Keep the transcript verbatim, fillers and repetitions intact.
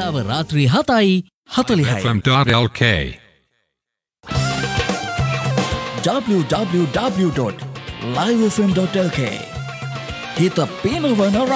වේලාව රාත්‍රී හතයි හතලිහයි. F M dot L K w w w dot live f m dot l k හිත පිනවන